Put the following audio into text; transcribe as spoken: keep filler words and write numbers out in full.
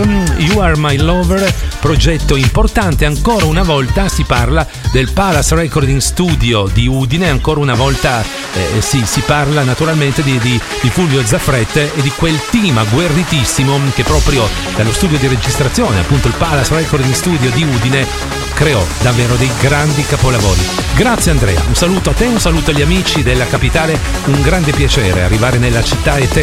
You Are My Lover, progetto importante. Ancora una volta si parla del Palace Recording Studio di Udine, ancora una volta eh, si, si parla naturalmente di, di, di Fulvio Zaffrette e di quel team agguerritissimo che proprio dallo studio di registrazione, appunto il Palace Recording Studio di Udine, creò davvero dei grandi capolavori. Grazie Andrea, un saluto a te, un saluto agli amici della capitale, un grande piacere arrivare nella città eterna